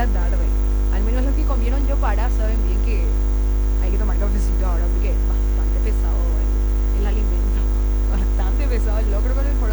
la tarde. Al menos los que comieron yo para saben bien que